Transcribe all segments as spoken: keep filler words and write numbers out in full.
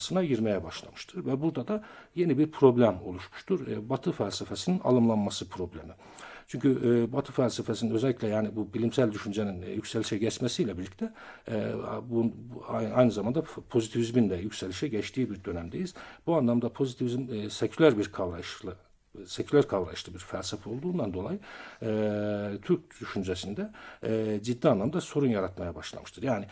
girmeye başlamıştır ve burada da yeni bir problem oluşmuştur. E, Batı felsefesinin alımlanması problemi. Çünkü e, Batı felsefesinin özellikle yani bu bilimsel düşüncenin e, yükselişe geçmesiyle birlikte e, bu, bu aynı zamanda pozitivizmin de yükselişe geçtiği bir dönemdeyiz. Bu anlamda pozitivizm e, seküler bir kavrayışla seküler kavrayışlı bir felsefe olduğundan dolayı e, Türk düşüncesinde e, ciddi anlamda sorun yaratmaya başlamıştır. Yani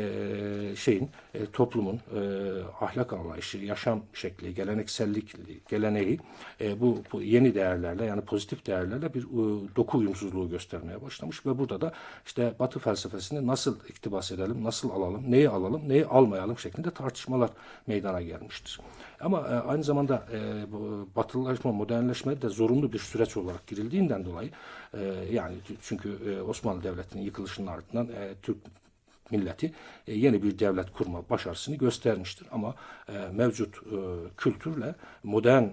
e, şeyin e, toplumun e, ahlak anlayışı, yaşam şekli, geleneksellik, geleneği e, bu, bu yeni değerlerle yani pozitif değerlerle bir e, doku uyumsuzluğu göstermeye başlamış ve burada da işte Batı felsefesini nasıl iktibas edelim, nasıl alalım, neyi alalım, neyi almayalım şeklinde tartışmalar meydana gelmiştir. Ama e, aynı zamanda e, bu batılılaşma, modernleşme de zorunlu bir süreç olarak girildiğinden dolayı e, yani çünkü e, Osmanlı Devleti'nin yıkılışının ardından e, Türk milleti e, yeni bir devlet kurma başarısını göstermiştir. Ama e, mevcut e, kültürle modern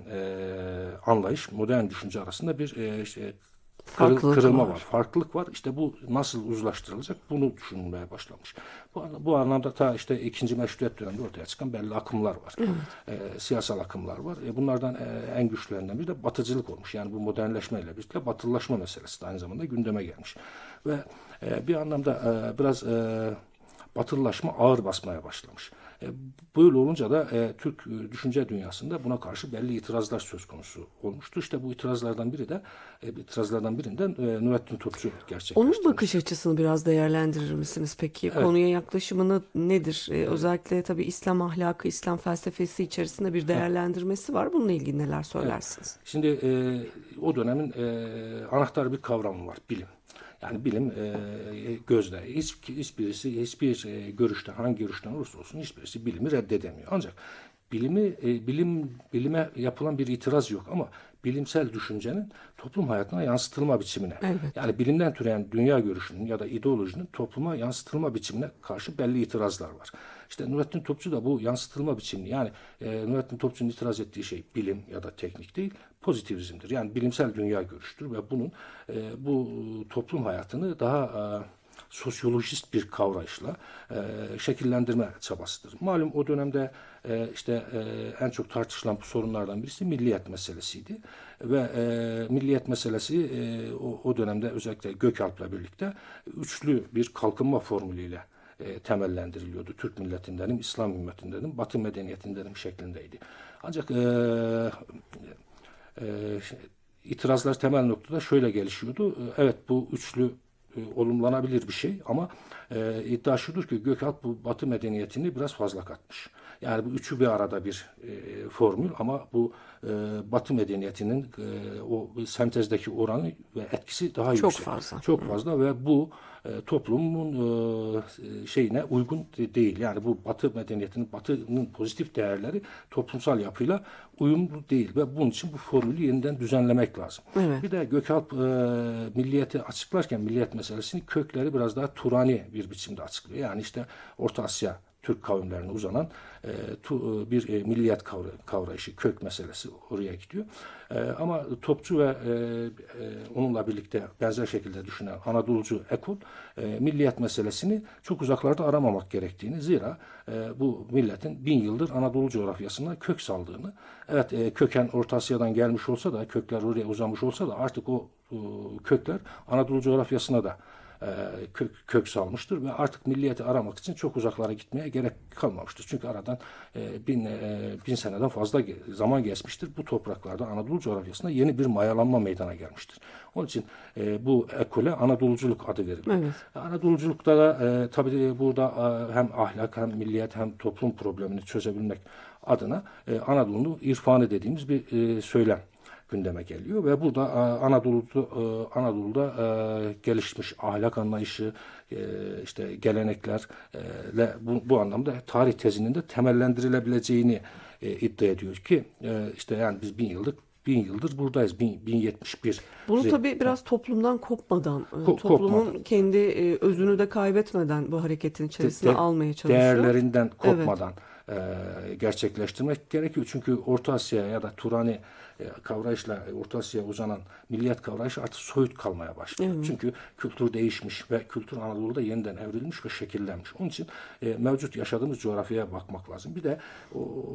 e, anlayış, modern düşünce arasında bir e, işte, kırıl, Farklılık kırılma var, var. farklılık var. İşte bu nasıl uzlaştırılacak bunu düşünmeye başlamış. Bu, bu anlamda ta işte ikinci Meşrutiyet döneminde ortaya çıkan belli akımlar var. Evet. E, siyasal akımlar var. E, bunlardan e, en güçlerinden biri de batıcılık olmuş. Yani bu modernleşmeyle birlikte batılılaşma meselesi de aynı zamanda gündeme gelmiş. Ve e, bir anlamda e, biraz e, batılılaşma ağır basmaya başlamış. E, böyle olunca da e, Türk e, düşünce dünyasında buna karşı belli itirazlar söz konusu olmuştu. İşte bu itirazlardan biri de e, itirazlardan birinden e, Nurettin Topçu Onun bakış gerçekleştirmiştir. açısını biraz değerlendirir misiniz peki? Evet, Konuya yaklaşımını nedir? Ee, e, özellikle tabii İslam ahlakı, İslam felsefesi içerisinde bir heh, değerlendirmesi var. Bununla ilgili neler evet. söylersiniz? Şimdi e, o dönemin e, anahtar bir kavramı var, bilim. Yani bilim e, gözle hiç, hiçbirisi hiçbir e, görüşten hangi görüşten olursa olsun hiçbirisi bilimi reddedemiyor. Ancak bilimi e, bilim bilime yapılan bir itiraz yok ama bilimsel düşüncenin toplum hayatına yansıtılma biçimine Elbette. yani bilimden türeyen dünya görüşünün ya da ideolojinin topluma yansıtılma biçimine karşı belli itirazlar var. İşte Nurettin Topçu da bu yansıtılma biçimini yani e, Nurettin Topçu'nun itiraz ettiği şey bilim ya da teknik değil pozitivizmdir. Yani bilimsel dünya görüştür ve bunun e, bu toplum hayatını daha e, sosyolojist bir kavrayışla e, şekillendirme çabasıdır. Malum o dönemde e, işte e, en çok tartışılan sorunlardan birisi milliyet meselesiydi ve e, milliyet meselesi e, o, o dönemde özellikle Gökalp'la birlikte üçlü bir kalkınma formülüyle e, temellendiriliyordu. Türk milletindenim, İslam ümmetindenim, Batı medeniyetindenim şeklindeydi. Ancak e, e, itirazlar temel noktada şöyle gelişiyordu. Evet bu üçlü e, olumlanabilir bir şey ama e, iddia şudur ki Gökalp bu Batı medeniyetini biraz fazla katmış. Yani bu üçü bir arada bir e, formül ama bu e, Batı medeniyetinin e, o sentezdeki oranı ve etkisi daha Çok yüksek. fazla. Çok fazla ve bu e, toplumun e, şeyine uygun de- değil. Yani bu Batı medeniyetinin, Batı'nın pozitif değerleri toplumsal yapıyla uyumlu değil ve bunun için bu formülü yeniden düzenlemek lazım. Evet. Bir de Gökalp e, milliyeti açıklarken milliyet meselesini kökleri biraz daha Turani bir biçimde açıklıyor. Yani işte Orta Asya Türk kavimlerine uzanan e, tu, e, bir e, milliyet kavra, kavrayışı, kök meselesi oraya gidiyor. E, ama Topçu ve e, e, onunla birlikte benzer şekilde düşünen Anadolucu ekol e, milliyet meselesini çok uzaklarda aramamak gerektiğini zira e, bu milletin bin yıldır Anadolu coğrafyasına kök saldığını evet e, köken Orta Asya'dan gelmiş olsa da kökler oraya uzamış olsa da artık o, o kökler Anadolu coğrafyasına da e, kök, kök salmıştır ve artık milliyeti aramak için çok uzaklara gitmeye gerek kalmamıştır. Çünkü aradan e, bin, e, bin seneden fazla ge- zaman geçmiştir. Bu topraklarda Anadolu coğrafyasında yeni bir mayalanma meydana gelmiştir. Onun için e, bu ekole Anadoluculuk adı veriliyor. Evet. Anadoluculukta da e, tabii burada e, hem ahlak hem milliyet hem toplum problemini çözebilmek adına e, Anadolu'nun irfanı dediğimiz bir e, söylem gündeme geliyor ve burada e, Anadolu'da e, Anadolu'da e, gelişmiş ahlak anlayışı e, işte geleneklerle bu, bu anlamda tarih tezinin de temellendirilebileceğini e, iddia ediyor ki e, işte yani biz bin yıllık bin yıldır buradayız. Bin, bin yetmiş bir Bunu tabii biraz toplumdan kopmadan, e, ko- kopmadan toplumun kendi e, özünü de kaybetmeden bu hareketin de- içerisine de- almaya çalışıyor. değerlerinden Evet. kopmadan e, gerçekleştirmek gerekiyor. Çünkü Orta Asya ya da Turani e, kavrayışla Orta Asya'ya uzanan milliyet kavrayışı artık soyut kalmaya başlıyor. Evet. Çünkü kültür değişmiş ve kültür Anadolu'da yeniden evrilmiş ve şekillenmiş. Onun için e, mevcut yaşadığımız coğrafyaya bakmak lazım. Bir de o,